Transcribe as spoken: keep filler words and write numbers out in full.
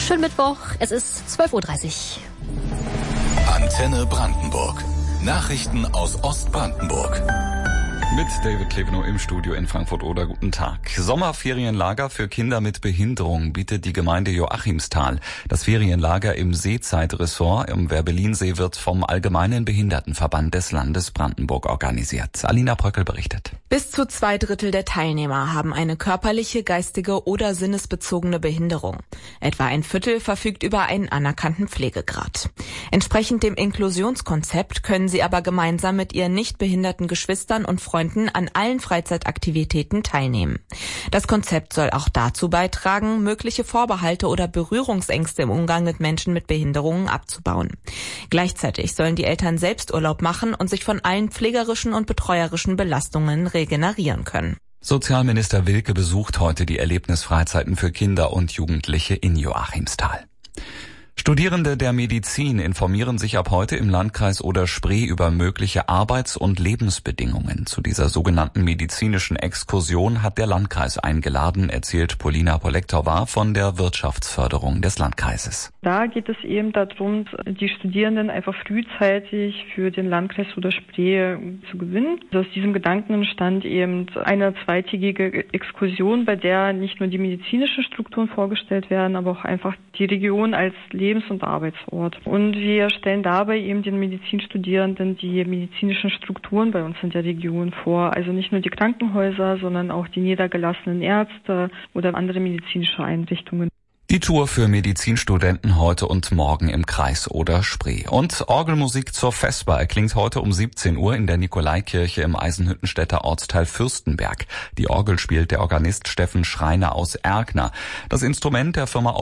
Schönen Mittwoch, es ist zwölf Uhr dreißig. Antenne Brandenburg. Nachrichten aus Ostbrandenburg. Mit David Klebenow im Studio in Frankfurt-Oder. Guten Tag. Sommerferienlager für Kinder mit Behinderung bietet die Gemeinde Joachimsthal. Das Ferienlager im Seezeitressort im Werbellinsee wird vom Allgemeinen Behindertenverband des Landes Brandenburg organisiert. Alina Bröckel berichtet. Bis zu zwei Drittel der Teilnehmer haben eine körperliche, geistige oder sinnesbezogene Behinderung. Etwa ein Viertel verfügt über einen anerkannten Pflegegrad. Entsprechend dem Inklusionskonzept können sie aber gemeinsam mit ihren nicht behinderten Geschwistern und Freunden an allen Freizeitaktivitäten teilnehmen. Das Konzept soll auch dazu beitragen, mögliche Vorbehalte oder Berührungsängste im Umgang mit Menschen mit Behinderungen abzubauen. Gleichzeitig sollen die Eltern selbst Urlaub machen und sich von allen pflegerischen und betreuerischen Belastungen regenerieren können. Sozialminister Wilke besucht heute die Erlebnisfreizeiten für Kinder und Jugendliche in Joachimsthal. Studierende der Medizin informieren sich ab heute im Landkreis Oder-Spree über mögliche Arbeits- und Lebensbedingungen. Zu dieser sogenannten medizinischen Exkursion hat der Landkreis eingeladen, erzählt Polina Polektowa von der Wirtschaftsförderung des Landkreises. Da geht es eben darum, die Studierenden einfach frühzeitig für den Landkreis Oder-Spree zu gewinnen. Aus diesem Gedanken entstand eben eine zweitägige Exkursion, bei der nicht nur die medizinischen Strukturen vorgestellt werden, aber auch einfach die Region als Lebens- und Arbeitsort. Und wir stellen dabei eben den Medizinstudierenden die medizinischen Strukturen bei uns in der Region vor. Also nicht nur die Krankenhäuser, sondern auch die niedergelassenen Ärzte oder andere medizinische Einrichtungen. Die Tour für Medizinstudenten heute und morgen im Kreis Oder-Spree. Und Orgelmusik zur Vesper erklingt heute um siebzehn Uhr in der Nikolaikirche im Eisenhüttenstädter Ortsteil Fürstenberg. Die Orgel spielt der Organist Steffen Schreiner aus Erkner. Das Instrument der Firma